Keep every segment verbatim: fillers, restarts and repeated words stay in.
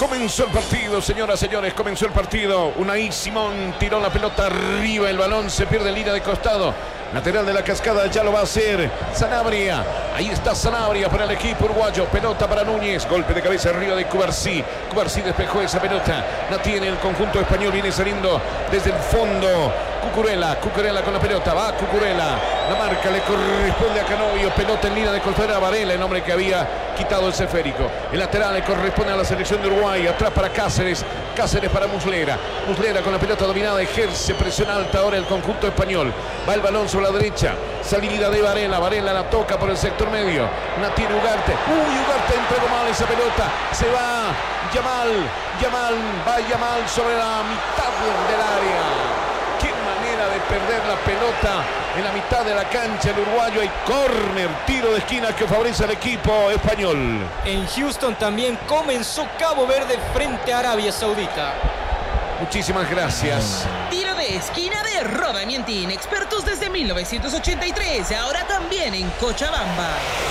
Comenzó el partido, señoras, señores, comenzó el partido. Unai Simón tiró la pelota arriba, el balón se pierde en línea de costado. Lateral de la Cascada, ya lo va a hacer Sanabria. Ahí está Sanabria para el equipo uruguayo. Pelota para Núñez. Golpe de cabeza arriba de Cubarsí. Cubarsí despejó esa pelota. La tiene el conjunto español. Viene saliendo desde el fondo. Cucurella. Cucurella con la pelota. Va Cucurella. La marca le corresponde a Canovio. Pelota en línea de costera. Varela, el hombre que había quitado el esférico. El lateral le corresponde a la selección de Uruguay. Atrás para Cáceres. Cáceres para Muslera. Muslera con la pelota dominada. Ejerce presión alta ahora el conjunto español. Va el balón sobre la derecha. Salida de Varela. Varela la toca por el sector medio. La tiene Ugarte. Uy, Ugarte entregó mal esa pelota. Se va Yamal. Yamal. Va Yamal sobre la mitad del área. Qué manera de perder la pelota en la mitad de la cancha. El uruguayo. Hay córner. Tiro de esquina que favorece al equipo español. En Houston también comenzó Cabo Verde frente a Arabia Saudita. Muchísimas gracias. Tiro de esquina de Roda Mientín, expertos desde mil novecientos ochenta y tres, ahora también en Cochabamba.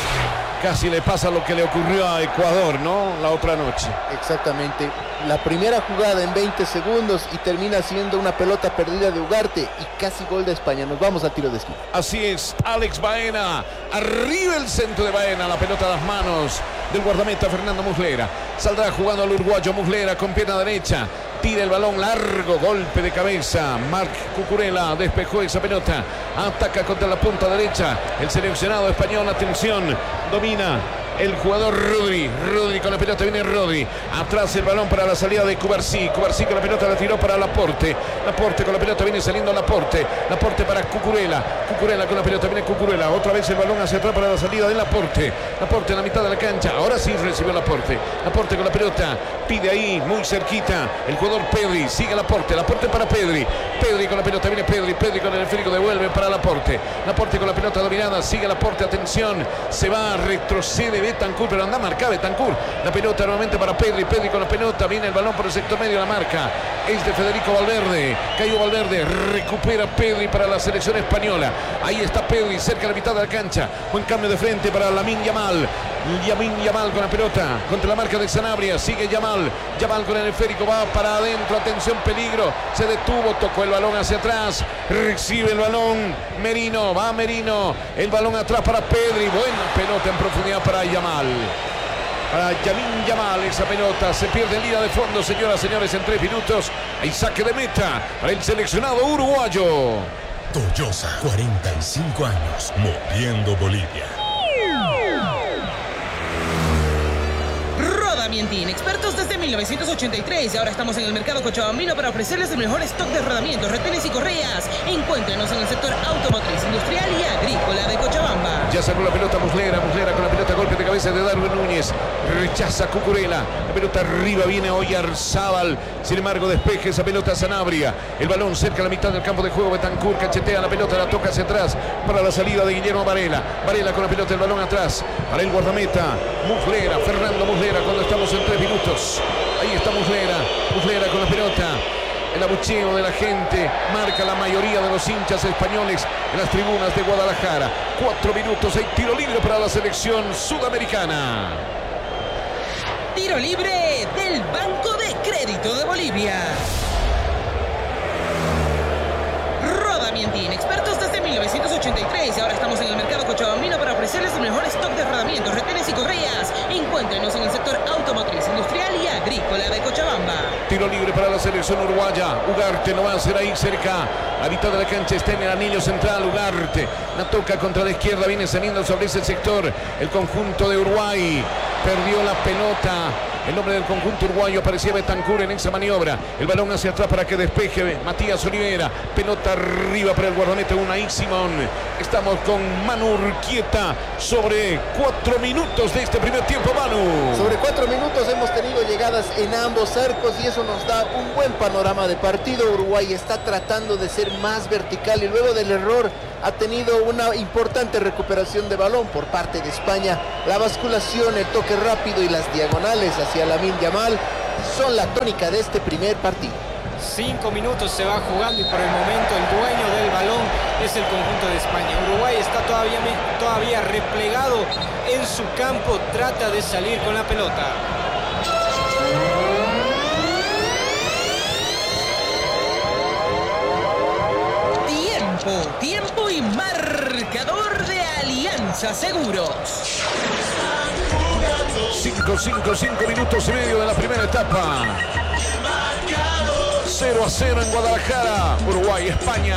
Casi le pasa lo que le ocurrió a Ecuador, ¿no? La otra noche. Exactamente. La primera jugada en veinte segundos y termina siendo una pelota perdida de Ugarte y casi gol de España. Nos vamos a tiro de esquina. Así es, Alex Baena. Arriba el centro de Baena, la pelota a las manos del guardameta Fernando Muslera. Saldrá jugando al uruguayo Muslera con pierna derecha. Tira el balón largo, golpe de cabeza. Marc Cucurella despejó esa pelota. Ataca contra la punta derecha. El seleccionado español, atención, domina el jugador Rodri. Rodri con la pelota, viene Rodri. Atrás el balón para la salida de Cubarsí. Cubarsí con la pelota la tiró para Laporte. Laporte con la pelota viene saliendo Laporte. Laporte para Cucurella. Cucurella con la pelota, viene Cucurella. Otra vez el balón hacia atrás para la salida de Laporte. Laporte en la mitad de la cancha. Ahora sí recibió Laporte. Laporte con la pelota. Pide ahí, muy cerquita. El jugador Pedri. Sigue Laporte. Laporte para Pedri. Pedri con la pelota, viene Pedri. Pedri con el esférico, devuelve para Laporte. Laporte con la pelota dominada. Sigue Laporte, atención. Se va, retrocede Betancur, pero anda marcada Betancur. La pelota nuevamente para Pedri. Pedri con la pelota. Viene el balón por el sector medio. La marca es de Federico Valverde. Cayó Valverde. Recupera Pedri para la selección española. Ahí está Pedri cerca de la mitad de la cancha. Buen cambio de frente para Lamine Yamal. Lamine Yamal con la pelota contra la marca de Sanabria. Sigue Yamal. Yamal con el esférico. Va para adentro. Atención, peligro. Se detuvo. Tocó el balón hacia atrás. Recibe el balón Merino. Va Merino. El balón atrás para Pedri. Buena pelota en profundidad para Yamal. Para Lamine Yamal, esa pelota se pierde en línea de fondo, señoras y señores, en tres minutos. Hay saque de meta para el seleccionado uruguayo. Toyosa, cuarenta y cinco años, moviendo Bolivia. Roda Mientín, expertos desde mil novecientos ochenta y tres, y ahora estamos en el mercado cochabambino para ofrecerles el mejor stock de rodamientos, retenes y correas. Encuéntrenos en el sector automotriz, industrial y agrícola de Cochabamba. Ya sacó la pelota Muslera, Muslera con la pelota, golpe de cabeza de Darwin Núñez. Rechaza Cucurella. La pelota arriba, viene Oyarzábal. Sin embargo, despeje esa pelota Sanabria. El balón cerca a la mitad del campo de juego. Betancur cachetea la pelota, la toca hacia atrás para la salida de Guillermo Varela. Varela con la pelota, el balón atrás para el guardameta Muslera, Fernando Muslera, cuando estamos en tres minutos. Ahí está Muslera. Muslera con la pelota. El abucheo de la gente marca la mayoría de los hinchas españoles en las tribunas de Guadalajara. Cuatro minutos, hay tiro libre para la selección sudamericana. Tiro libre del Banco de Crédito de Bolivia. Roda Mientín, expertos desde mil novecientos ochenta y tres, y ahora estamos en el mercado cochabambino para ofrecerles el mejor stock de rodamientos, retenes y correas. Encuéntrenos en el sector automotriz, industrial y agrícola de Cochabamba. Tiro libre para la selección uruguaya. Ugarte no va a ser ahí cerca. A mitad de la cancha está en el anillo central Ugarte. La toca contra la izquierda, viene saliendo sobre ese sector el conjunto de Uruguay. Perdió la pelota. El nombre del conjunto uruguayo, aparecía Betancur en esa maniobra. El balón hacia atrás para que despeje Matías Olivera. Pelota arriba para el guardameta Unai Simón. Estamos con Manu Urquieta sobre cuatro minutos de este primer tiempo, Manu. Sobre cuatro minutos hemos tenido llegadas en ambos arcos y eso nos da un buen panorama de partido. Uruguay está tratando de ser más vertical y luego del error ha tenido una importante recuperación de balón por parte de España. La basculación, el toque rápido y las diagonales hacia Lamine Yamal son la tónica de este primer partido. Cinco minutos se va jugando y por el momento el dueño del balón es el conjunto de España. Uruguay está todavía, todavía replegado en su campo, trata de salir con la pelota. Fuerza Seguros. cinco, cinco, cinco minutos y medio de la primera etapa. cero a cero en Guadalajara, Uruguay, España.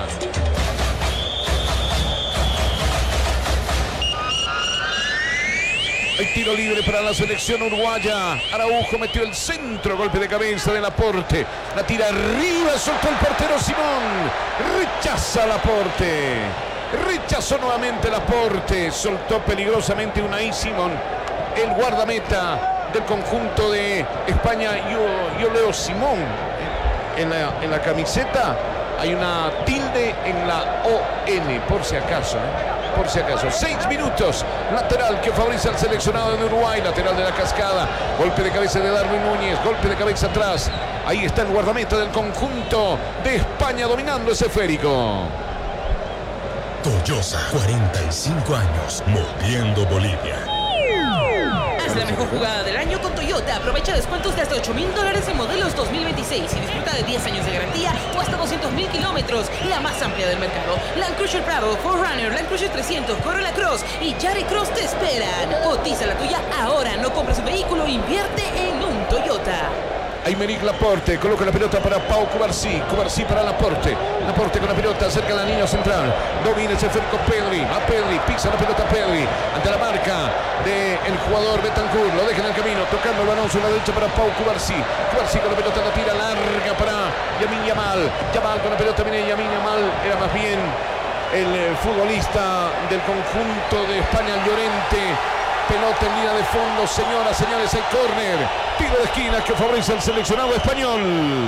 Hay tiro libre para la selección uruguaya. Araujo metió el centro, golpe de cabeza de Laporte. La tira arriba, soltó el portero Simón. Rechaza Laporte. Rechazó nuevamente Laporte. Soltó peligrosamente Unai Simón, el guardameta del conjunto de España. Yo, yo leo Simón en la, en la camiseta. Hay una tilde en la O N, por si acaso, ¿eh? Por si acaso. Seis minutos. Lateral que favorece al seleccionado de Uruguay. Lateral de la Cascada. Golpe de cabeza de Darwin Núñez. Golpe de cabeza atrás. Ahí está el guardameta del conjunto de España dominando ese esférico. Toyosa, cuarenta y cinco años, moviendo Bolivia. Haz la mejor jugada del año con Toyota. Aprovecha descuentos de hasta ocho mil dólares en modelos dos mil veintiséis y disfruta de diez años de garantía o hasta doscientos mil kilómetros. La más amplia del mercado. Land Cruiser Prado, cuatro Runner, Land Cruiser trescientos, Corolla Cross y Yaris Cross te esperan. Cotiza la tuya ahora. No compres un vehículo, invierte en un Toyota. Aymeric Laporte coloca la pelota para Pau Cubarsí. Cubarsí para Laporte. Laporte con la pelota cerca de la línea central. Domina ese cerco Pedri. A Pedri. Pisa la pelota Pedri. Ante la marca del jugador Betancourt. Lo deja en el camino. Tocando el balón sobre la derecha para Pau Cubarsí. Cubarsí con la pelota. La tira larga para Yamin Yamal. Yamal con la pelota. Viene Yamin Yamal. Era más bien el eh, futbolista del conjunto de España, Llorente. Pelota en línea de fondo, señoras, señores, el córner. Tiro de esquina que favorece al seleccionado español.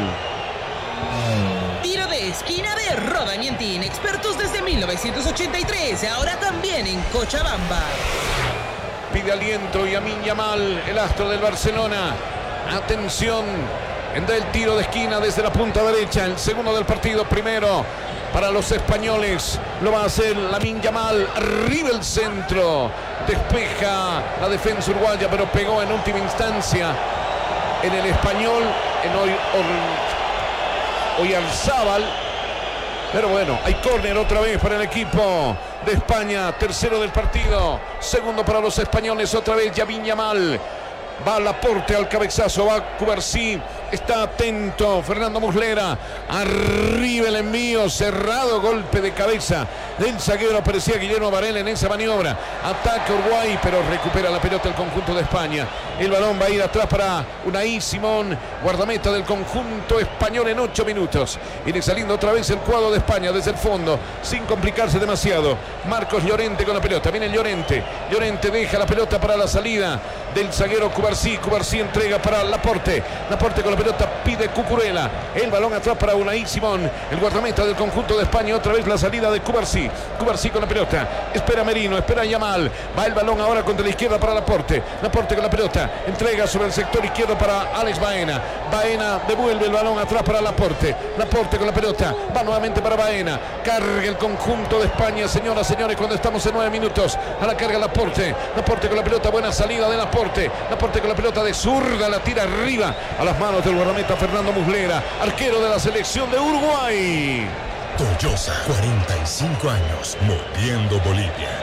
Tiro de esquina de Roda Mientin. Expertos desde mil novecientos ochenta y tres. Ahora también en Cochabamba. Pide aliento Yamin Yamal, el astro del Barcelona. Atención, en el tiro de esquina desde la punta derecha. El segundo del partido, primero para los españoles. Lo va a hacer Lamine Yamal. Arriba el centro. Despeja la defensa uruguaya, pero pegó en última instancia en el español, en hoy Oyarzábal. Pero bueno, hay córner otra vez para el equipo de España. Tercero del partido. Segundo para los españoles, otra vez Yamin Yamal. Va Laporte al cabezazo, va Cubarsí, está atento Fernando Muslera, arriba el envío, cerrado, golpe de cabeza del zaguero, aparecía Guillermo Varela en esa maniobra, ataca Uruguay, pero recupera la pelota el conjunto de España, el balón va a ir atrás para Unai Simón, guardameta del conjunto español en ocho minutos, viene saliendo otra vez el cuadro de España desde el fondo, sin complicarse demasiado, Marcos Llorente con la pelota, viene Llorente, Llorente deja la pelota para la salida del zaguero Cubarsí, Cubarsí entrega para Laporte, Laporte con la pelota pide Cucurella, el balón atrás para Unai Simón, el guardameta del conjunto de España, otra vez la salida de Cubarsí, Cubarsí con la pelota, espera Merino, espera Yamal, va el balón ahora contra la izquierda para Laporte, Laporte con la pelota, entrega sobre el sector izquierdo para Alex Baena, Baena devuelve el balón atrás para Laporte, Laporte con la pelota, va nuevamente para Baena, carga el conjunto de España, señoras, señores, cuando estamos en nueve minutos, a la carga Laporte, Laporte con la pelota, buena salida de Laporte, Laporte con la pelota de zurda, la tira arriba a las manos del guardameta Fernando Muslera, arquero de la selección de Uruguay. Toyosa, cuarenta y cinco años, moviendo Bolivia.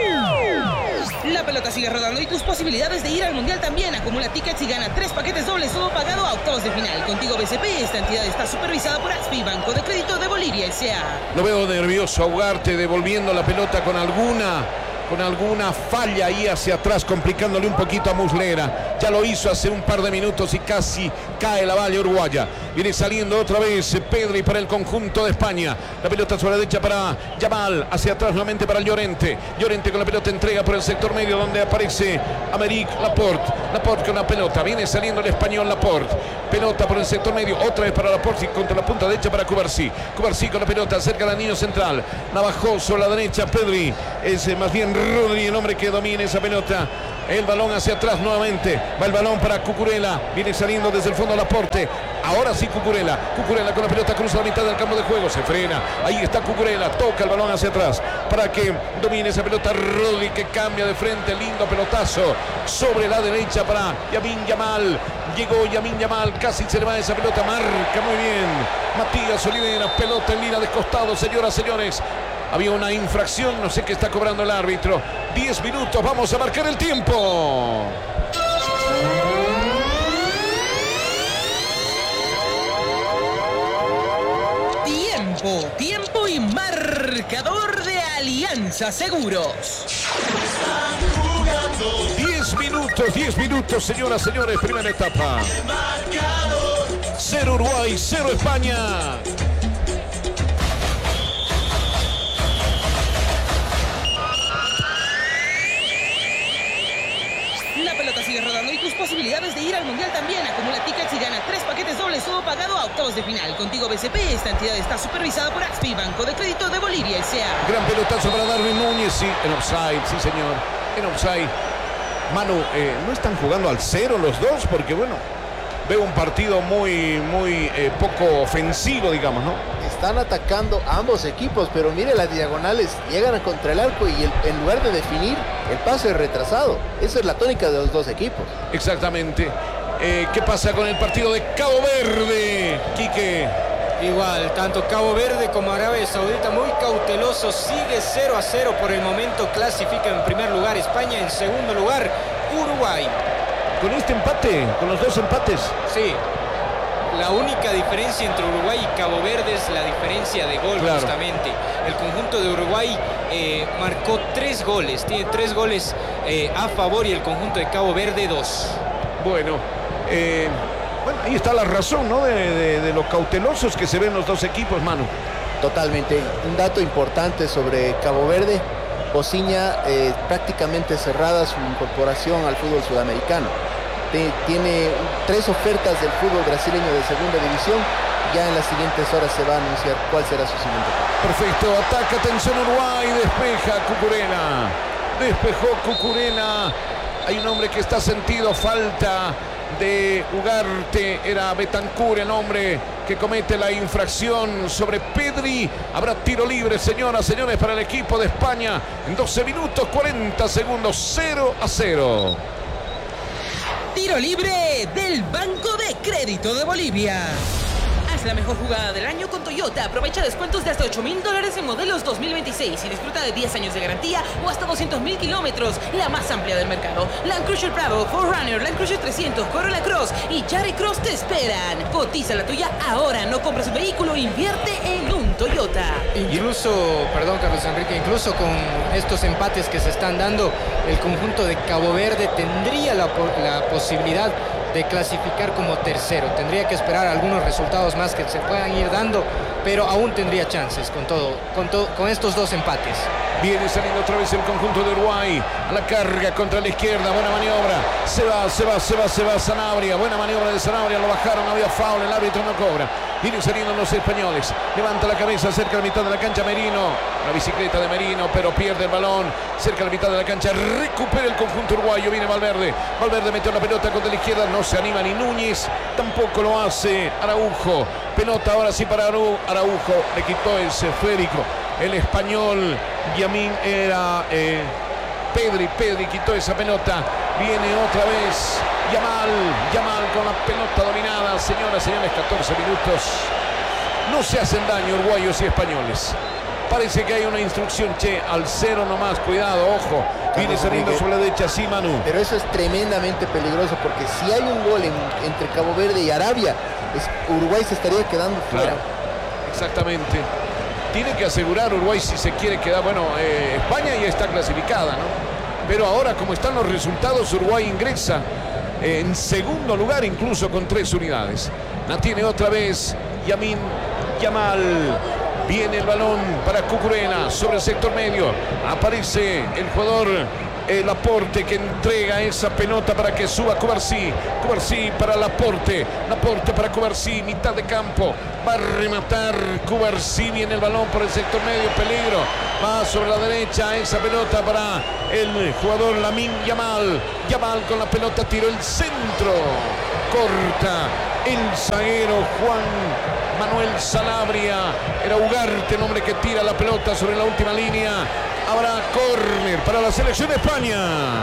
La pelota sigue rodando y tus posibilidades de ir al Mundial también. Acumula tickets y gana tres paquetes dobles, todo pagado a octavos de final. Contigo B C P, esta entidad está supervisada por ASPI, Banco de Crédito de Bolivia S A Lo veo nervioso a Ugarte, devolviendo la pelota con alguna... con alguna falla ahí hacia atrás, complicándole un poquito a Muslera. Ya lo hizo hace un par de minutos y casi cae la valla uruguaya. Viene saliendo otra vez Pedri para el conjunto de España. La pelota sobre la derecha para Yamal, hacia atrás nuevamente para Llorente. Llorente con la pelota entrega por el sector medio donde aparece Aymeric Laporte. Laporte con la pelota, viene saliendo el español Laporte. Pelota por el sector medio, otra vez para Laporte y contra la punta derecha para Cubarsí. Cubarsí con la pelota cerca del anillo central. La bajó sobre la derecha Pedri. Es más bien Rodri, el hombre que domina esa pelota. El balón hacia atrás nuevamente. Va el balón para Cucurella. Viene saliendo desde el fondo Laporte. Ahora sí Cucurella. Cucurella con la pelota cruza la mitad del campo de juego. Se frena. Ahí está Cucurella. Toca el balón hacia atrás para que domine esa pelota. Rodri que cambia de frente. Lindo pelotazo sobre la derecha para Yamin Yamal. Llegó Yamin Yamal. Casi se le va esa pelota. Marca muy bien Matías Olivera. Pelota en línea de costado, señoras, señores. Había una infracción, no sé qué está cobrando el árbitro. diez minutos, vamos a marcar el tiempo. Tiempo, tiempo y marcador de Alianza Seguros. diez minutos, diez minutos, señoras, señores, primera etapa. Cero Uruguay, cero España. La pelota sigue rodando y tus posibilidades de ir al Mundial también. Acumula tickets y gana tres paquetes dobles, todo pagado a octavos de final. Contigo B C P, esta entidad está supervisada por Axpi, Banco de Crédito de Bolivia S A Gran pelotazo para Darwin Núñez, sí, en offside, sí señor, en offside. Manu, eh, ¿no están jugando al cero los dos? Porque bueno, veo un partido muy, muy eh, poco ofensivo, digamos, ¿no? Están atacando ambos equipos, pero mire, las diagonales llegan contra el arco y el, en lugar de definir, el pase es retrasado. Esa es la tónica de los dos equipos. Exactamente. Eh, ¿Qué pasa con el partido de Cabo Verde, Quique? Igual, tanto Cabo Verde como Arabia Saudita muy cautelosos. Sigue cero a cero por el momento. Clasifica en primer lugar España, en segundo lugar Uruguay. Con este empate, con los dos empates. Sí. La única diferencia entre Uruguay y Cabo Verde es la diferencia de gol, claro. Justamente. El conjunto de Uruguay eh, marcó tres goles. Tiene tres goles eh, a favor y el conjunto de Cabo Verde dos. Bueno, eh, bueno, ahí está la razón, ¿no? De, de, de lo cautelosos que se ven los dos equipos, Manu. Totalmente. Un dato importante sobre Cabo Verde. Bociña eh, prácticamente cerrada su incorporación al fútbol sudamericano. Te, tiene tres ofertas del fútbol brasileño de segunda división. Ya en las siguientes horas se va a anunciar cuál será su siguiente paso. Perfecto, ataca, atención Uruguay, despeja Cucurella. Despejó Cucurella. Hay un hombre que está sentido, falta de Ugarte, era Betancur el hombre que comete la infracción sobre Pedri. Habrá tiro libre, señoras, señores, para el equipo de España en doce minutos cuarenta segundos, cero a cero. Tiro libre del Banco de Crédito de Bolivia. Haz la mejor jugada del año con Toyota. Aprovecha descuentos de hasta ocho mil dólares en modelos dos mil veintiséis y disfruta de diez años de garantía o hasta doscientos mil kilómetros, la más amplia del mercado. Land Cruiser Prado, cuatro runner, Land Cruiser trescientos, Corolla Cross y Yaris Cross te esperan. Cotiza la tuya ahora, no compres un vehículo, invierte en un Toyota. Incluso, perdón Carlos Enrique, incluso con estos empates que se están dando, el conjunto de Cabo Verde tendría la, la posibilidad de clasificar como tercero. Tendría que esperar algunos resultados más que se puedan ir dando, pero aún tendría chances con todo, con, todo, con estos dos empates. Viene saliendo otra vez el conjunto de Uruguay a la carga contra la izquierda, buena maniobra, se va, se va, se va, se va Sanabria, buena maniobra de Sanabria, lo bajaron, había foul, el árbitro no cobra. Vienen saliendo los españoles, levanta la cabeza cerca de la mitad de la cancha Merino, la bicicleta de Merino, pero pierde el balón, cerca de la mitad de la cancha, recupera el conjunto uruguayo, viene Valverde, Valverde metió la pelota contra la izquierda, no se anima ni Núñez, tampoco lo hace Araujo, pelota ahora sí para Araujo, le quitó ese esférico, el español, Yamin era eh, Pedri, Pedri quitó esa pelota, viene otra vez Yamal, Yamal con la pelota dominada, señoras, señores, catorce minutos, no se hacen daño uruguayos y españoles. Parece que hay una instrucción, che, al cero nomás, cuidado, ojo, viene saliendo sobre la derecha, sí, Manu. Pero eso es tremendamente peligroso porque si hay un gol en, entre Cabo Verde y Arabia, es, Uruguay se estaría quedando fuera. Claro, exactamente. Tiene que asegurar Uruguay si se quiere quedar, bueno, eh, España ya está clasificada, ¿no? Pero ahora, como están los resultados, Uruguay ingresa eh, en segundo lugar, incluso con tres unidades. La tiene otra vez Yamin Yamal. Viene el balón para Cucurella sobre el sector medio. Aparece el jugador eh, Laporte que entrega esa pelota para que suba Cubarsí. Cubarsí para Laporte. Laporte para Cubarsí. Mitad de campo. Va a rematar Cubarsí. Viene el balón por el sector medio. Peligro. Va sobre la derecha. Esa pelota para el jugador Lamin Yamal. Yamal con la pelota. Tiró el centro. Corta el zaguero Juan Manuel Sanabria, era Ugarte el hombre que tira la pelota sobre la última línea. Habrá córner para la selección de España.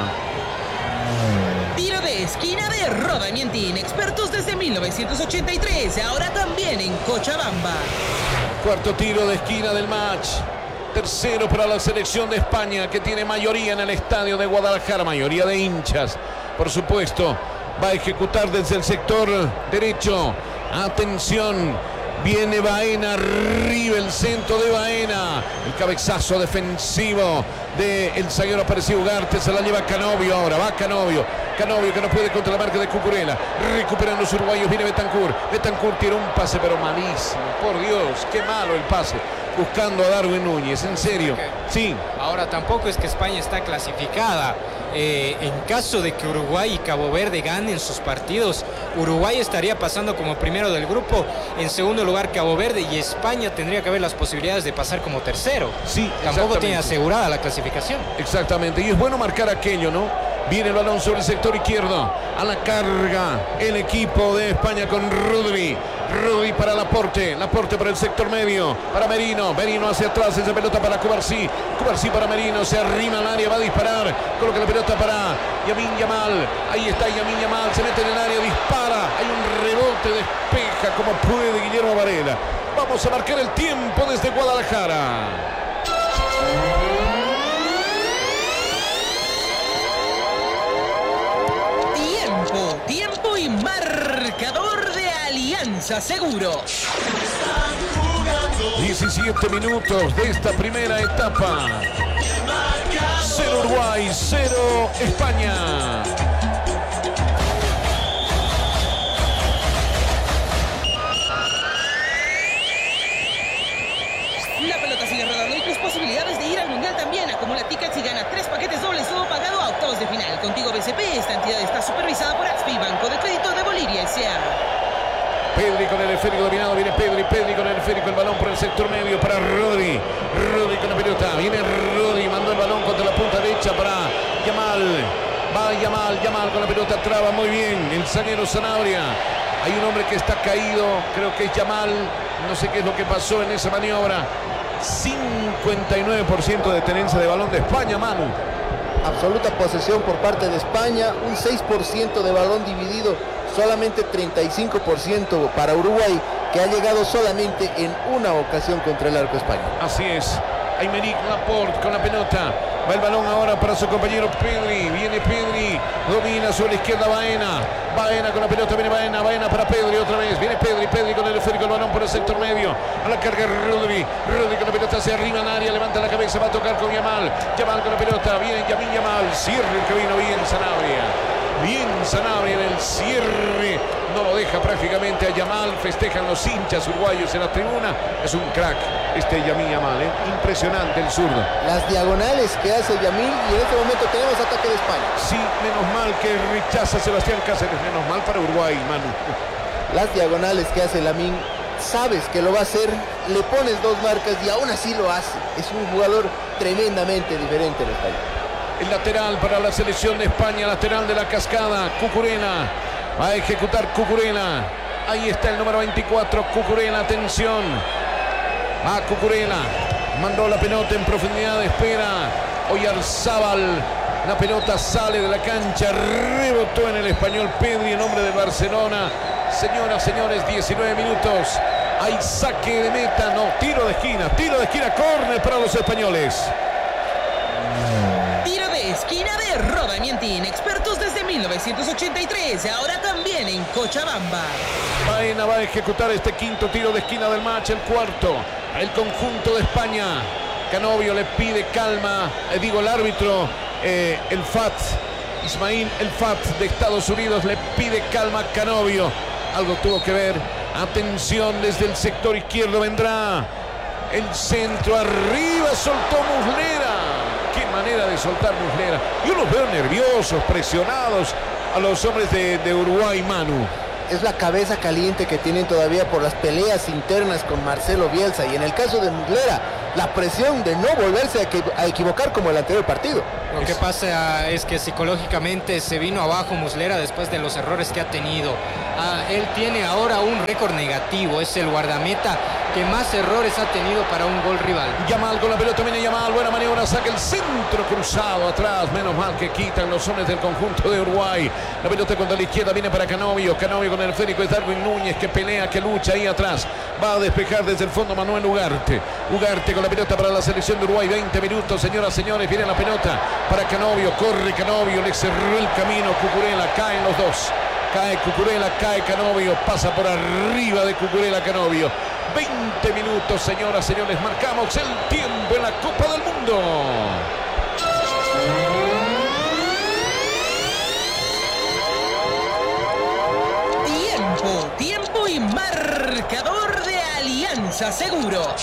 Tiro de esquina de Roda Mientín, expertos desde mil novecientos ochenta y tres, ahora también en Cochabamba. Cuarto tiro de esquina del match. Tercero para la selección de España, que tiene mayoría en el estadio de Guadalajara, mayoría de hinchas, por supuesto. Va a ejecutar desde el sector derecho. Atención, viene Baena, arriba el centro de Baena. El cabezazo defensivo del zaguero Aparecido Ugarte, se la lleva Canovio ahora, va Canovio. Canovio que no puede contra la marca de Cucurella. Recuperan los uruguayos, viene Betancur. Betancur tira un pase pero malísimo, por Dios, qué malo el pase. Buscando a Darwin Núñez, en serio. Sí. Ahora tampoco es que España está clasificada. Eh, en caso de que Uruguay y Cabo Verde ganen sus partidos, Uruguay estaría pasando como primero del grupo, en segundo lugar Cabo Verde, y España tendría que haber las posibilidades de pasar como tercero. Sí, tampoco tiene asegurada la clasificación. Exactamente, y es bueno marcar aquello, ¿no? Viene el balón sobre el sector izquierdo, a la carga el equipo de España con Rodri. Rodri para Laporte, Laporte para el sector medio, para Merino, Merino hacia atrás, esa pelota para Cubarsí, Cubarsí para Merino, se arrima al área, va a disparar, coloca la pelota para Lamine Yamal, ahí está Lamine Yamal, se mete en el área, dispara, hay un rebote, despeja como puede Guillermo Varela. Vamos a marcar el tiempo desde Guadalajara. Tiempo, tiempo y marcador de Alianza Seguro. diecisiete minutos de esta primera etapa. Cero Uruguay, cero España. La pelota sigue rodando y tus posibilidades de ir al Mundial también. Acumula tickets y gana tres paquetes dobles, todo pagado a octavos de final. Contigo B C P, esta entidad está supervisada por Axpi, Banco de Crédito de Bolivia S A Pedri con el esférico dominado, viene Pedri, Pedri con el esférico, el balón por el sector medio para Rodri. Rodri con la pelota, viene Rodri, mandó el balón contra la punta derecha para Yamal. Va Yamal, Yamal con la pelota, traba muy bien el zaguero Sanabria. Hay un hombre que está caído, creo que es Yamal, no sé qué es lo que pasó en esa maniobra. cincuenta y nueve por ciento de tenencia de balón de España, Manu. Absoluta posesión por parte de España, un seis por ciento de balón dividido, solamente treinta y cinco por ciento para Uruguay, que ha llegado solamente en una ocasión contra el arco español. Así es. Aymeric Laporte con la pelota. Va el balón ahora para su compañero Pedri. Viene Pedri. Domina sobre la izquierda Baena. Baena con la pelota. Viene Baena. Baena para Pedri otra vez. Viene Pedri. Pedri con el esférico. El balón por el sector medio. A la carga Rodri. Rodri con la pelota hacia arriba en área. Levanta la cabeza. Va a tocar con Yamal. Yamal con la pelota. Viene Lamine Yamal. Cierre el que vino bien Sanabria. Bien Sanabria en el cierre. No lo deja prácticamente a Yamal. Festejan los hinchas uruguayos en la tribuna. Es un crack este Lamine Yamal, ¿eh? Impresionante el zurdo. Las diagonales que hace Yamil, y en este momento tenemos ataque de España. Sí, menos mal que rechaza Sebastián Cáceres. Menos mal para Uruguay, Manu. Las diagonales que hace Lamine, sabes que lo va a hacer, le pones dos marcas y aún así lo hace. Es un jugador tremendamente diferente en España. El lateral para la selección de España, lateral de la Cascada, Cucurella. Va a ejecutar Cucurella. Ahí está el número veinticuatro, Cucurella, atención. Va Cucurella. Mandó la pelota en profundidad, espera Oyarzábal. La pelota sale de la cancha, rebotó en el español Pedri en nombre de Barcelona. Señoras, señores, diecinueve minutos. Hay saque de meta, no, tiro de esquina, tiro de esquina, córner para los españoles. Tiro de esquina de Roda Mientín, expertos desde mil novecientos ochenta y tres, ahora también en Cochabamba. Baena va a ejecutar este quinto tiro de esquina del match, el cuarto. El conjunto de España. Canovio le pide calma, eh, digo el árbitro, eh, el F A T, Ismail El F A T de Estados Unidos le pide calma a Canovio. Algo tuvo que ver. Atención, desde el sector izquierdo vendrá el centro, arriba soltó Muslera. Qué manera de soltar Muslera. Yo los veo nerviosos, presionados a los hombres de, de Uruguay, Manu. Es la cabeza caliente que tienen todavía por las peleas internas con Marcelo Bielsa, y en el caso de Muslera, la presión de no volverse a, equi a equivocar como el anterior partido. Lo que pasa es que psicológicamente se vino abajo Muslera después de los errores que ha tenido. Ah, él tiene ahora un récord negativo, es el guardameta que más errores ha tenido para un gol rival. Yamal con la pelota, viene Yamal, buena maniobra, saca el centro cruzado atrás, menos mal que quitan los hombres del conjunto de Uruguay. La pelota contra la izquierda viene para Canovio, Canovio con el esférico, es Darwin Núñez que pelea, que lucha ahí atrás, va a despejar desde el fondo Manuel Ugarte. Ugarte con la pelota para la selección de Uruguay, veinte minutos, señoras, señores, viene la pelota para Canovio, corre Canovio, le cerró el camino Cucurella, caen los dos. Cae Cucurella, cae Canovio, pasa por arriba de Cucurella Canovio. veinte minutos, señoras, señores, marcamos el tiempo en la Copa del Mundo. Tiempo, tiempo y marcador de Alianza Seguros.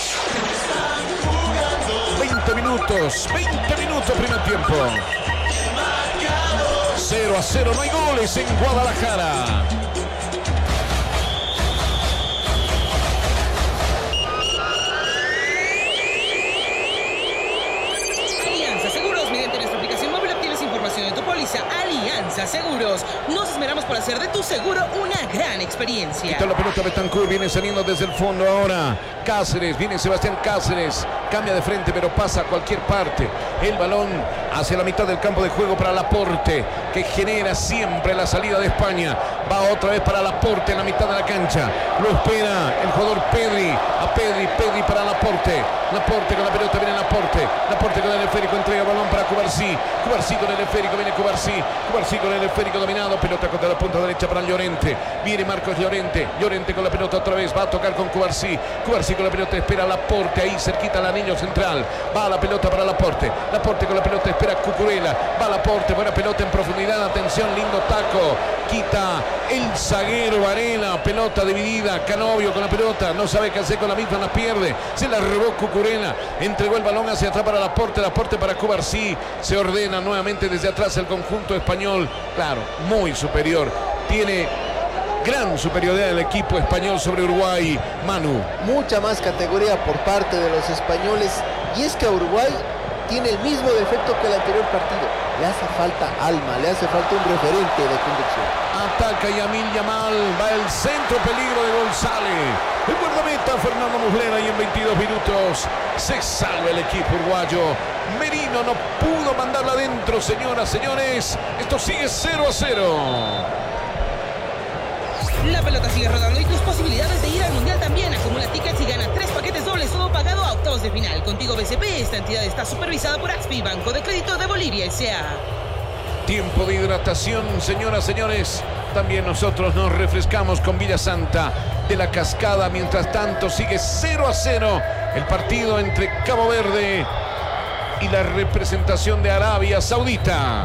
veinte minutos, veinte minutos, primer tiempo. cero a cero, no hay goles en Guadalajara. Alianza Seguros, mediante nuestra aplicación móvil obtienes información de tu póliza. Alianza Seguros, nos esmeramos por hacer de tu seguro una gran experiencia. Quita la pelota Betancourt, viene saliendo desde el fondo ahora. Cáceres, viene Sebastián Cáceres, cambia de frente pero pasa a cualquier parte. El balón hacia la mitad del campo de juego para Laporte, que genera siempre la salida de España. Va otra vez para Laporte en la mitad de la cancha. Lo espera el jugador Pedri. A Pedri, Pedri para Laporte. Laporte con la pelota, viene Laporte. Laporte con el esférico, entrega el balón para Cubarsí. Cubarsí con el esférico, viene Cubarsí. Cubarsí con el esférico dominado. Pelota contra la punta derecha para Llorente. Viene Marcos Llorente. Llorente con la pelota otra vez. Va a tocar con Cubarsí. Cubarsí con la pelota, espera Laporte. Ahí cerquita el anillo central. Va a la pelota para Laporte. Laporte con la pelota, espera Cucurella. Va a Laporte, buena pelota en profundidad. Atención, lindo taco. Quita el zaguero Varela. Pelota dividida. Canovio con la pelota. No sabe qué hacer con la misma, la pierde. Se la robó Cucurella. Entregó el balón hacia atrás para Laporte. Laporte para Cubarsí. Se ordena nuevamente desde atrás el conjunto español. Claro, muy superior. Tiene gran superioridad del equipo español sobre Uruguay. Manu. Mucha más categoría por parte de los españoles. Y es que a Uruguay tiene el mismo defecto que el anterior partido. Le hace falta alma, le hace falta un referente de conducción. Ataca Yamil Yamal, va el centro, peligro de González. El guardameta Fernando Muslera y en veintidós minutos se salva el equipo uruguayo. Merino no pudo mandarla adentro, señoras, señores. Esto sigue cero a cero. La pelota sigue rodando y tus posibilidades de ir al Mundial también. Acumula tickets y gana tres paquetes dobles, todo pagado a octavos de final. Contigo B C P, esta entidad está supervisada por Axpi, Banco de Crédito de Bolivia S A Tiempo de hidratación, señoras, señores. También nosotros nos refrescamos con Villa Santa de la Cascada. Mientras tanto sigue cero a cero el partido entre Cabo Verde y la representación de Arabia Saudita.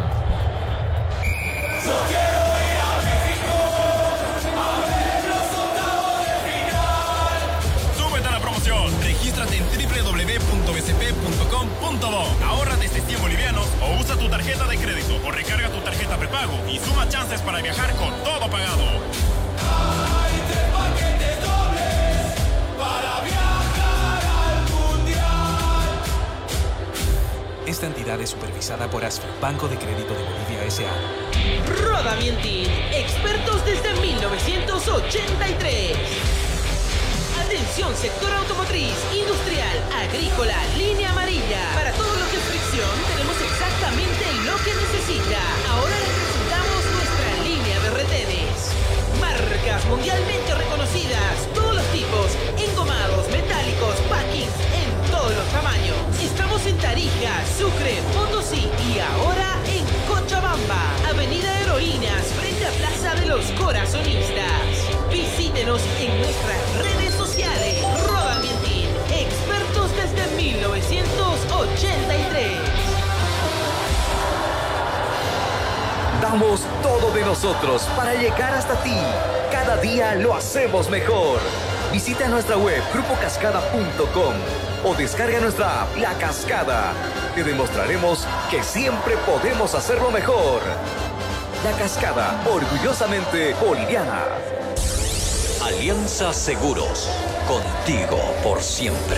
Regístrate en doble u doble u doble u punto b c p punto com punto bo. Ahorra desde cien bolivianos o usa tu tarjeta de crédito o recarga tu tarjeta prepago y suma chances para viajar con todo pagado. Hay tres paquetes dobles para viajar al Mundial. Esta entidad es supervisada por ASFI, Banco de Crédito de Bolivia S A Rodamientín, expertos desde mil novecientos ochenta y tres. Atención, sector automotriz, industrial, agrícola, línea amarilla. Para todo lo que es fricción, tenemos exactamente lo que necesita. Ahora les presentamos nuestra línea de retenes. Marcas mundialmente reconocidas, todos los tipos, engomados, metálicos, packings, en todos los tamaños. Estamos en Tarija, Sucre, Potosí y ahora en Cochabamba, Avenida Heroínas, frente a Plaza de los Corazonistas. Visítenos en nuestras redes sociales. Rodamientín, expertos desde mil novecientos ochenta y tres. Damos todo de nosotros para llegar hasta ti. Cada día lo hacemos mejor. Visita nuestra web grupo cascada punto com o descarga nuestra app La Cascada. Te demostraremos que siempre podemos hacerlo mejor. La Cascada, orgullosamente boliviana. Alianza Seguros, contigo por siempre.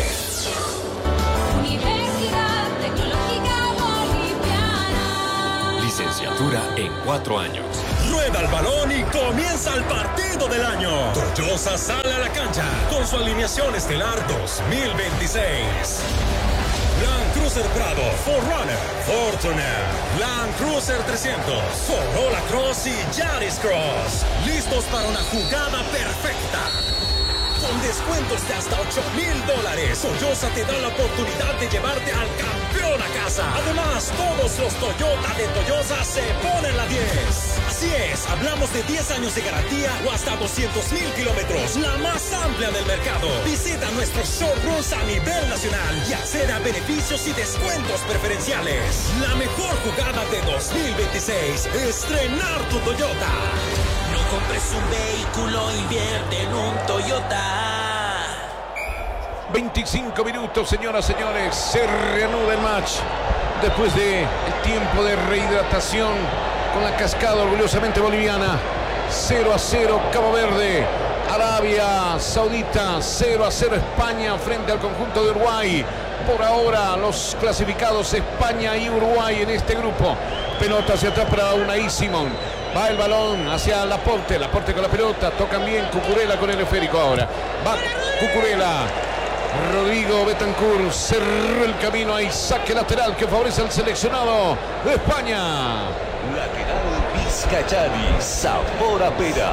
Universidad Tecnológica Boliviana. Licenciatura en cuatro años. Rueda el balón y comienza el partido del año. Toyosa sale a la cancha con su alineación estelar dos mil veintiséis. Land Cruiser Prado, cuatro runner, Fortuner, Land Cruiser trescientos, Corolla Cross y Yaris Cross. Listos para una jugada perfecta. Con descuentos de hasta ocho mil dólares, Toyosa te da la oportunidad de llevarte al campeón a casa. Además, todos los Toyota de Toyosa se ponen la diez. Así es, hablamos de diez años de garantía o hasta doscientos mil kilómetros, la más amplia del mercado. Visita nuestros showrooms a nivel nacional y accede a beneficios y descuentos preferenciales. La mejor jugada de dos mil veintiséis, estrenar tu Toyota. No compres un vehículo, invierte en un Toyota. veinticinco minutos, señoras y señores. Se reanuda el match después de el tiempo de rehidratación con la cascada orgullosamente boliviana. cero a cero Cabo Verde. Arabia Saudita, cero a cero España frente al conjunto de Uruguay. Por ahora los clasificados España y Uruguay en este grupo. Pelota hacia atrás para Unai Simón. Va el balón hacia Laporte. Laporte con la pelota. Tocan bien Cucurella con el esférico ahora. Va Cucurella. Rodrigo Betancourt cerró el camino. Ahí saque lateral que favorece al seleccionado de España. Lateral Vizcachani, sabor a pera.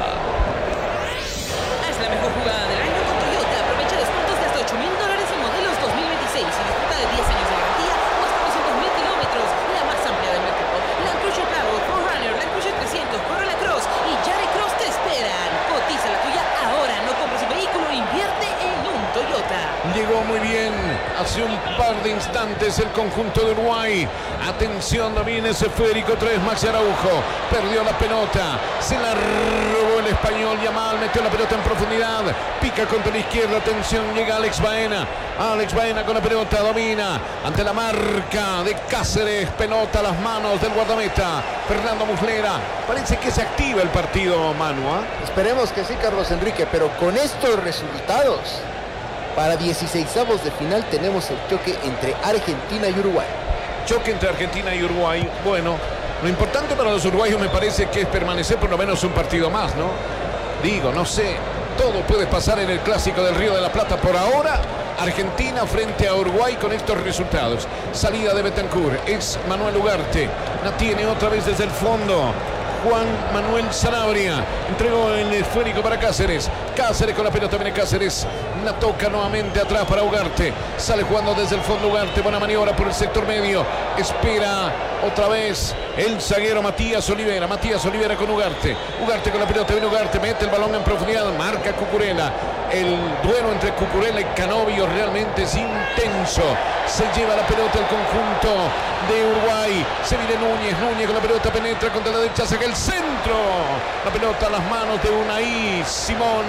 Haz la mejor jugada del año con Toyota. Aprovecha descuentos de hasta ocho mil dólares en modelos dos mil veintiséis y disfruta de diez años de garantía o hasta doscientos mil kilómetros, la más amplia del mercado. Land Cruiser Prado, cuatro runner, Land Cruiser trescientos, Corolla Cross y Yaris Cross te esperan. Cotiza la tuya ahora. No compres un vehículo, invierte en un Toyota. Llegó muy bien hace un par de instantes el conjunto de Uruguay. Atención, no viene ese esférico. Tres Maxi Araujo. Perdió la pelota. Se la robó el español. Yamal metió la pelota en profundidad. Pica contra la izquierda. Atención, llega Alex Baena. Alex Baena con la pelota. Domina ante la marca de Cáceres. Pelota a las manos del guardameta Fernando Muslera. Parece que se activa el partido, Manu, ¿eh? Esperemos que sí, Carlos Enrique, pero con estos resultados, para dieciseisavos de final tenemos el choque entre Argentina y Uruguay. Choque entre Argentina y Uruguay. Bueno, lo importante para los uruguayos me parece que es permanecer por lo menos un partido más, ¿no? Digo, no sé, todo puede pasar en el Clásico del Río de la Plata. Por ahora, Argentina frente a Uruguay con estos resultados. Salida de Betancourt, es Manuel Ugarte. La tiene otra vez desde el fondo Juan Manuel Sanabria. Entregó el esférico para Cáceres. Cáceres con la pelota, viene Cáceres. La toca nuevamente atrás para Ugarte. Sale jugando desde el fondo Ugarte. Buena maniobra por el sector medio. Espera otra vez el zaguero Matías Olivera. Matías Olivera con Ugarte. Ugarte con la pelota, viene Ugarte. Mete el balón en profundidad. Marca Cucurella. El duelo entre Cucurella y Canovio realmente es intenso. Se lleva la pelota el conjunto de Uruguay. Se viene Núñez. Núñez con la pelota penetra contra la derecha. Saca el centro. La pelota a las manos de Unai Simón.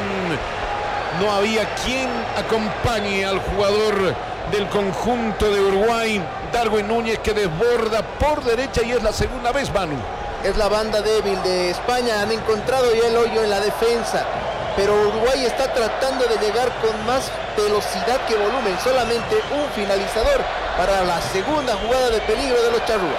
No había quien acompañe al jugador del conjunto de Uruguay, Darwin Núñez, que desborda por derecha y es la segunda vez, Manu. Es la banda débil de España. Han encontrado ya el hoyo en la defensa, pero Uruguay está tratando de llegar con más velocidad que volumen. Solamente un finalizador para la segunda jugada de peligro de los charrúas.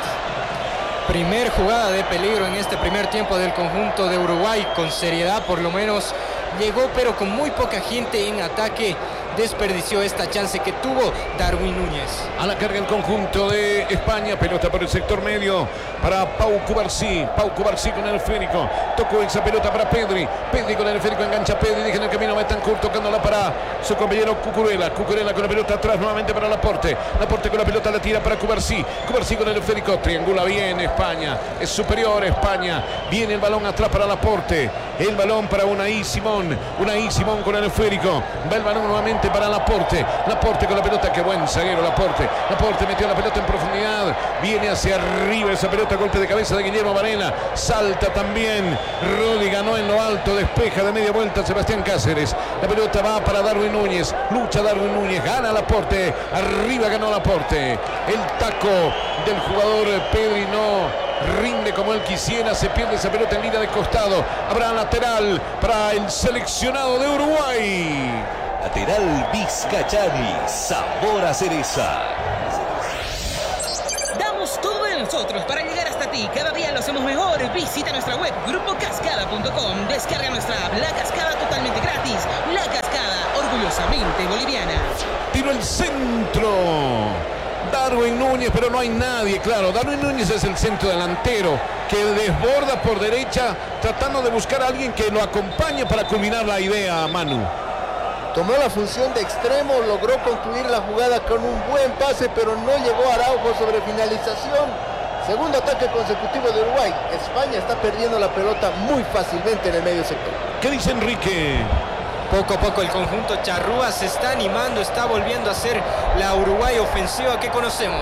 Primer jugada de peligro en este primer tiempo del conjunto de Uruguay. Con seriedad por lo menos llegó, pero con muy poca gente en ataque. Desperdició esta chance que tuvo Darwin Núñez. A la carga el conjunto de España. Pelota por el sector medio para Pau Cubarsí. Pau Cubarsí con el esférico. Tocó esa pelota para Pedri. Pedri con el esférico, engancha a Pedri. Deja en el camino a Betancourt, tocándola para su compañero Cucurella. Cucurella con la pelota atrás nuevamente para Laporte. Laporte con la pelota la tira para Cubarsí. Cubarsí con el esférico. Triangula bien España. Es superior España. Viene el balón atrás para Laporte. El balón para Unai Simón. Unai Simón con el esférico. Va el balón nuevamente para Laporte. Laporte con la pelota. Qué buen zaguero Laporte. Laporte metió la pelota en profundidad. Viene hacia arriba esa pelota. Golpe de cabeza de Guillermo Varela. Salta también Rodi. Ganó en lo alto. Despeja de media vuelta Sebastián Cáceres. La pelota va para Darwin Núñez. Lucha Darwin Núñez. Gana Laporte. Arriba ganó Laporte. El taco del jugador Pedri no rinde como él quisiera. Se pierde esa pelota en línea de costado. Habrá lateral para el seleccionado de Uruguay. Lateral Vizcachani, sabor a cereza. Damos todo el de nosotros para llegar hasta ti. Cada día lo hacemos mejor. Visita nuestra web grupo cascada punto com. Descarga nuestra app La Cascada totalmente gratis. La Cascada, orgullosamente boliviana. Tiro el centro. Darwin Núñez, pero no hay nadie, claro. Darwin Núñez es el centro delantero que desborda por derecha, tratando de buscar a alguien que lo acompañe para culminar la idea, Manu. Tomó la función de extremo, logró concluir la jugada con un buen pase, pero no llegó Araujo sobre finalización. Segundo ataque consecutivo de Uruguay. España está perdiendo la pelota muy fácilmente en el medio sector. ¿Qué dice Enrique? Poco a poco el conjunto charrúa se está animando, está volviendo a ser la Uruguay ofensiva que conocemos.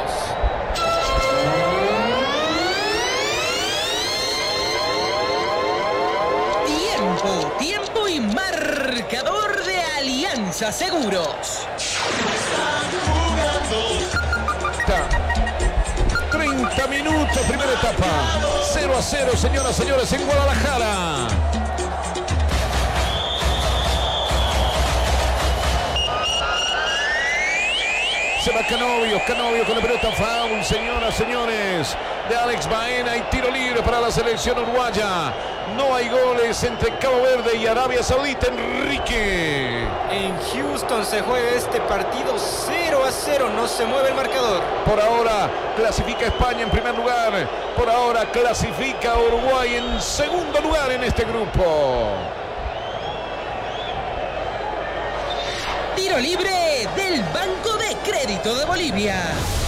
Tiempo, tiempo y marcador de Alianza Seguros. treinta minutos, primera etapa. cero a cero, señoras y señores, en Guadalajara. Se va Canovio, Canovio con la pelota, foul, señoras, señores, de Alex Baena y tiro libre para la selección uruguaya. No hay goles entre Cabo Verde y Arabia Saudita, Enrique. En Houston se juega este partido cero a cero, no se mueve el marcador. Por ahora clasifica España en primer lugar, por ahora clasifica Uruguay en segundo lugar en este grupo. Tiro libre del Banco de Crédito de Bolivia.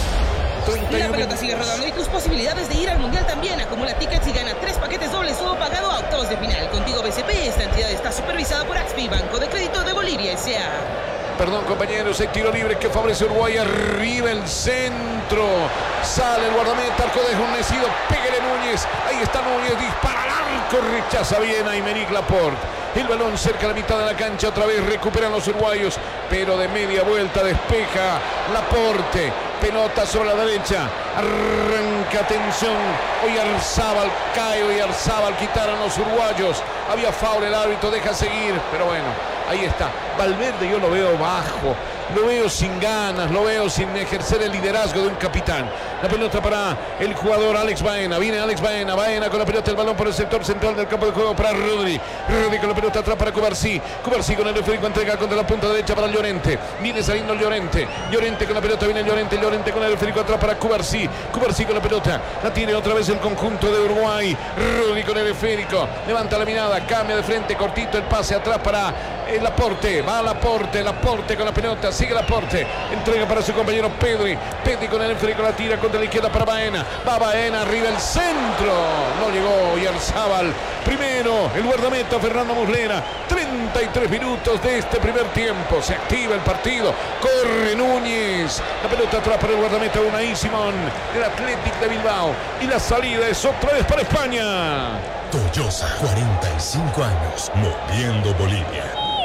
La pelota sigue rodando y tus posibilidades de ir al Mundial también. Acumula tickets y gana tres paquetes dobles o pagado a octavos de final. Contigo B C P, esta entidad está supervisada por A X P I, Banco de Crédito de Bolivia S A Perdón, compañeros, el tiro libre que favorece a Uruguay, arriba el centro. Sale el guardameta, arco desguarnecido, pégale Núñez. Ahí está Núñez, dispara al arco, rechaza bien a Aymeric Laporte. El balón cerca de la mitad de la cancha, otra vez recuperan los uruguayos, pero de media vuelta despeja Laporte. Pelota sobre la derecha, arranca, atención, Oyarzábal, cae Oyarzábal, quitaron los uruguayos. Había foul, el árbitro deja seguir, pero bueno, ahí está. Valverde yo lo veo bajo, lo veo sin ganas, lo veo sin ejercer el liderazgo de un capitán. La pelota para el jugador Alex Baena, viene Alex Baena, Baena con la pelota, el balón por el sector central del campo de juego para Rodri. Rodri con la pelota atrás para Cubarsí, Cubarsí con el reférico, entrega contra la punta derecha para Llorente, viene saliendo Llorente, Llorente con la pelota, viene Llorente, Llorente con el reférico atrás para Cubarsí, Cubarsí con la pelota, la tiene otra vez el conjunto de Uruguay. Rodri con el reférico, levanta la mirada, cambia de frente, cortito el pase atrás para el Laporte, va Laporte, Laporte con la pelota, sigue Laporte, entrega para su compañero Pedri, Pedri con el reférico, la tira contra la izquierda para Baena, va Baena, arriba el centro, no llegó Oyarzábal. Primero el guardameta Fernando Muslera. Treinta y tres minutos de este primer tiempo, se activa el partido, corre Núñez, la pelota atrás para el guardameta Unai Simón del Athletic de Bilbao, y la salida es otra vez para España. Toyosa, cuarenta y cinco años, moviendo Bolivia.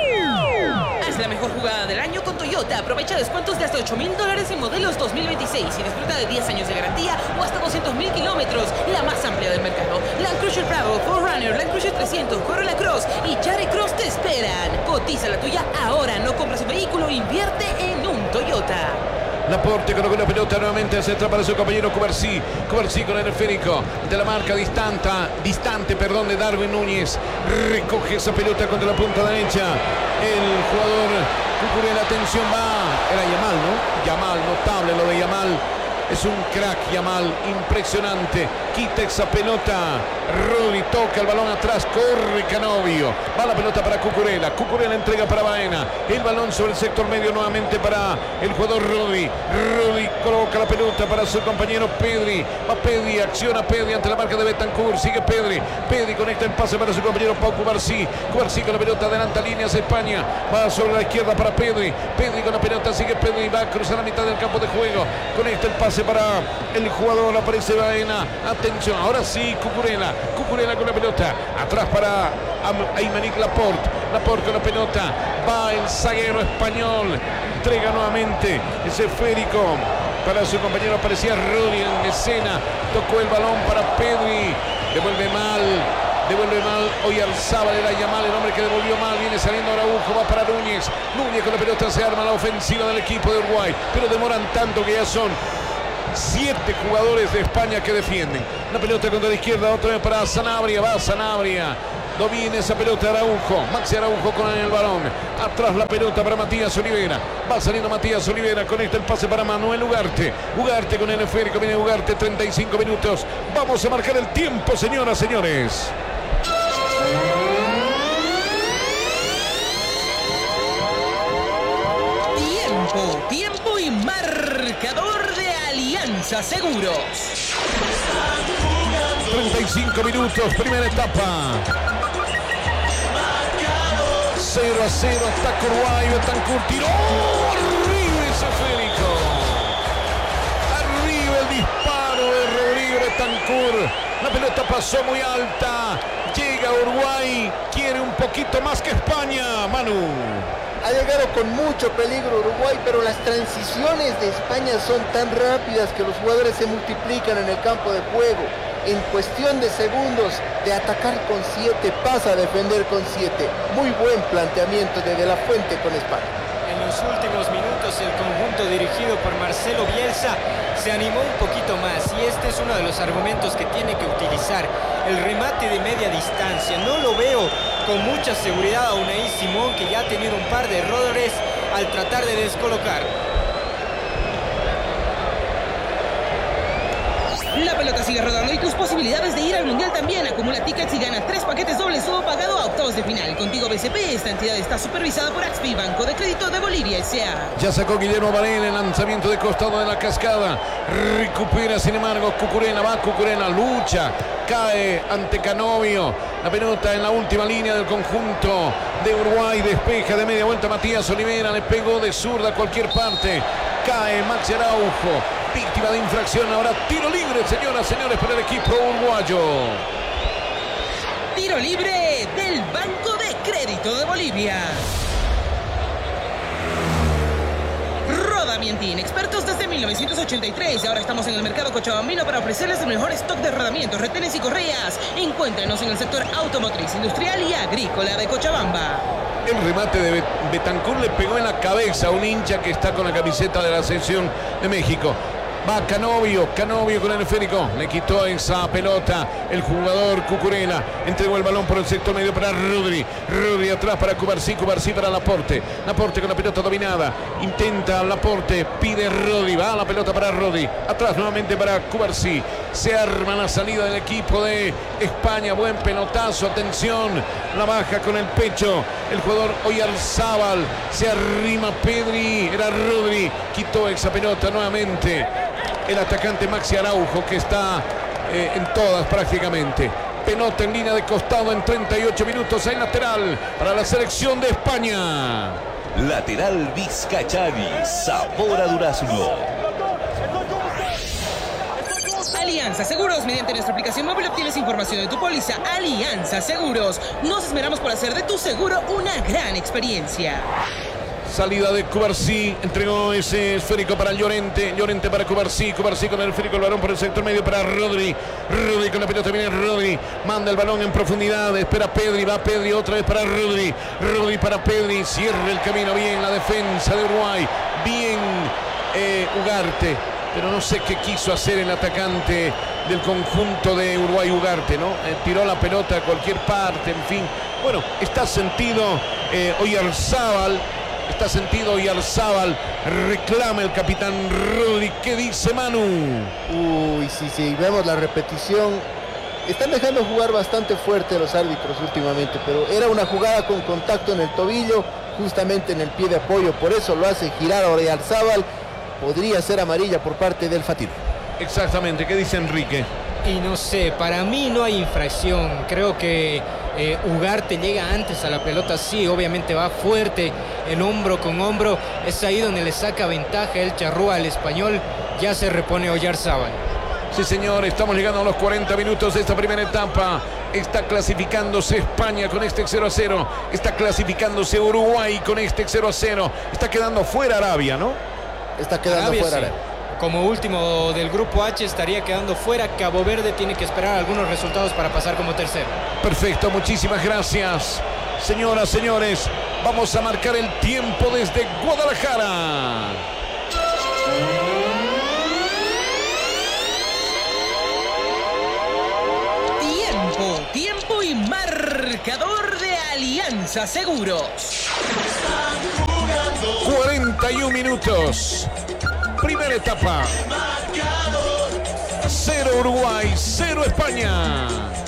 Haz la mejor jugada del año con Toyota. Aprovecha descuentos de hasta ocho mil dólares en modelos dos mil veintiséis y disfruta de diez años de garantía o hasta doscientos mil kilómetros, la más amplia del mercado. Land Cruiser Prado, cuatro Runner, Land Cruiser trescientos, Corolla Cross y Yaris Cross te esperan. Cotiza la tuya ahora, no compras un vehículo, invierte en un Toyota. Laporte colocó la pelota nuevamente hacia atrás para su compañero Cubarsí. Cubarsí con el esférico de la marca distante, distante perdón, de Darwin Núñez. Recoge esa pelota contra la punta derecha. El jugador Cucurella, atención, va. Era Yamal, ¿no? Yamal, notable lo de Yamal. Es un crack Yamal, impresionante. Quita esa pelota. Rodri toca el balón atrás, corre Canovio. Va la pelota para Cucurella. Cucurella entrega para Baena. El balón sobre el sector medio nuevamente para el jugador Rodri. Rodri coloca la pelota para su compañero Pedri. Va Pedri, acciona Pedri ante la marca de Betancourt. Sigue Pedri. Pedri conecta el pase para su compañero Pau Cubarsí. Cubarsí con la pelota, adelanta líneas España. Va sobre la izquierda para Pedri. Pedri con la pelota, sigue Pedri. Va a cruzar la mitad del campo de juego. Conecta el pase para el jugador, aparece Baena. Atención, ahora sí Cucurella. Cucurella con la pelota, atrás para Aymeric Laporte. Laporte con la pelota, va el zaguero español, entrega nuevamente ese esférico para su compañero, aparecía Rodri en escena, tocó el balón para Pedri, devuelve mal, devuelve mal Oyarzábal, era Yamal el hombre que devolvió mal, viene saliendo Araujo, va para Núñez, Núñez con la pelota, se arma la ofensiva del equipo de Uruguay, pero demoran tanto que ya son Siete jugadores de España que defienden. La pelota contra la izquierda, otra vez para Sanabria. Va Sanabria. Domina esa pelota Araujo. Maxi Araujo con el balón. Atrás la pelota para Matías Olivera. Va saliendo Matías Olivera. Conecta el pase para Manuel Ugarte. Ugarte con el esférico. Viene Ugarte. treinta y cinco minutos. Vamos a marcar el tiempo, señoras, señores. Tiempo, tiempo y marcador de Alianza Seguros. treinta y cinco minutos, primera etapa. cero a cero, ataca Uruguay. Betancourt tiró. Arriba ese esférico. Arriba el disparo de Rodrigo Betancourt. La pelota pasó muy alta. Llega Uruguay. Quiere un poquito más que España. Manu. Ha llegado con mucho peligro Uruguay, pero las transiciones de España son tan rápidas que los jugadores se multiplican en el campo de juego. En cuestión de segundos, de atacar con siete, pasa a defender con siete. Muy buen planteamiento de De La Fuente con España. En los últimos minutos el conjunto dirigido por Marcelo Bielsa se animó un poquito más y este es uno de los argumentos que tiene que utilizar. El remate de media distancia, no lo veo con mucha seguridad a Unai Simón, que ya ha tenido un par de errores al tratar de descolocar. La pelota sigue rodando y tus posibilidades de ir al Mundial también. Acumula tickets y gana tres paquetes dobles todo pagado a octavos de final. Contigo B C P, esta entidad está supervisada por Axpi, Banco de Crédito de Bolivia S A Ya sacó Guillermo Varela el lanzamiento de costado de la cascada. Recupera sin embargo Cucurella, va Cucurella, lucha. Cae ante Canovio. La pelota en la última línea del conjunto de Uruguay. Despeja de media vuelta Matías Olivera. Le pegó de zurda a cualquier parte. Cae Maxi Araujo. Víctima de infracción. Ahora tiro libre, señoras, señores, para el equipo uruguayo. Tiro libre del Banco de Crédito de Bolivia. Rodamientín, expertos desde mil novecientos ochenta y tres y ahora estamos en el mercado cochabambino para ofrecerles el mejor stock de rodamientos, retenes y correas. Encuéntrenos en el sector automotriz, industrial y agrícola de Cochabamba. El remate de Betancourt le pegó en la cabeza a un hincha que está con la camiseta de la selección de México. Va Canovio, Canovio con el esférico, le quitó esa pelota el jugador Cucurella, entregó el balón por el sector medio para Rodri, Rodri atrás para Cubarsí, Cubarsí para Laporte, Laporte con la pelota dominada, intenta Laporte, pide Rodri, va la pelota para Rodri, atrás nuevamente para Cubarsí, se arma la salida del equipo de España, buen pelotazo, atención, la baja con el pecho, el jugador Oyarzábal, se arrima Pedri, era Rodri, quitó esa pelota nuevamente. El atacante Maxi Araujo, que está eh, en todas prácticamente. Pelota en línea de costado en treinta y ocho minutos. Hay lateral para la selección de España. Lateral Vizcachani, sabor a durazno. Alianza Seguros, mediante nuestra aplicación móvil obtienes información de tu póliza. Alianza Seguros, nos esmeramos por hacer de tu seguro una gran experiencia. Salida de Cubarsí, entregó ese esférico para Llorente, Llorente para Cubarsí, Cubarsí con el esférico, el balón por el sector medio para Rodri, Rodri con la pelota, viene Rodri, manda el balón en profundidad, espera Pedri, va Pedri otra vez para Rodri, Rodri para Pedri, cierra el camino bien la defensa de Uruguay, bien eh, Ugarte, pero no sé qué quiso hacer el atacante del conjunto de Uruguay, Ugarte, ¿no? Eh, tiró la pelota a cualquier parte, en fin, bueno, está sentido eh, Oyarzábal. Está sentido y Oyarzábal, reclama el capitán Rodri. ¿Qué dice Manu? Uy, sí, sí, vemos la repetición. Están dejando jugar bastante fuerte los árbitros últimamente, pero era una jugada con contacto en el tobillo, justamente en el pie de apoyo, por eso lo hace girar a Oyarzábal. Podría ser amarilla por parte del Fatih. Exactamente, ¿qué dice Enrique? Y no sé, para mí no hay infracción. Creo que eh, Ugarte llega antes a la pelota, sí, obviamente va fuerte, el hombro con hombro. Es ahí donde le saca ventaja el charrúa al español. Ya se repone Oyarzábal. Sí, señor, estamos llegando a los cuarenta minutos de esta primera etapa. Está clasificándose España con este cero a cero. Está clasificándose Uruguay con este cero a cero. Está quedando fuera Arabia, ¿no? Está quedando Arabia, fuera sí. Arabia. Como último del grupo H estaría quedando fuera. Cabo Verde tiene que esperar algunos resultados para pasar como tercero. Perfecto, muchísimas gracias. Señoras, señores, vamos a marcar el tiempo desde Guadalajara. Marcador de Alianza Seguros. cuarenta y un minutos. Primera etapa. Cero Uruguay, cero España.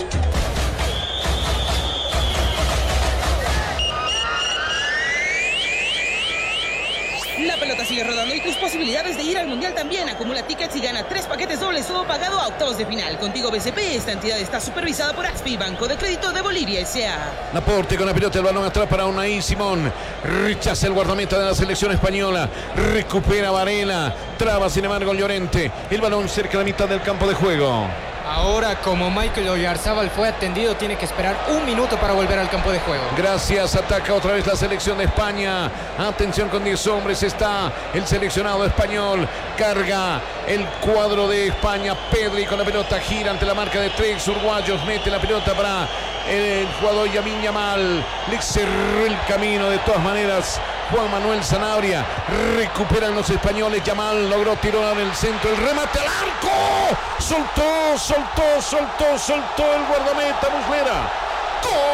La pelota sigue rodando y tus posibilidades de ir al Mundial también. Acumula tickets y gana tres paquetes dobles, todo pagado a octavos de final. Contigo B C P, esta entidad está supervisada por A X P I, Banco de Crédito de Bolivia S A Laporte con la pelota, el balón atrás para Unai Simón. Rechaza el guardameta de la selección española. Recupera Varela. Traba sin embargo Llorente. El balón cerca de la mitad del campo de juego. Ahora, como Michael Oyarzábal fue atendido, tiene que esperar un minuto para volver al campo de juego. Gracias, ataca otra vez la selección de España. Atención, con diez hombres está el seleccionado español. Carga el cuadro de España. Pedri con la pelota, gira ante la marca de tres uruguayos. Mete la pelota para el jugador Lamine Yamal. Le cerró el camino de todas maneras Juan Manuel Sanabria. Recuperan los españoles. Yamal logró tirar en el centro. El remate al arco. Soltó, soltó, soltó, soltó el guardameta Muslera. ¡Gol!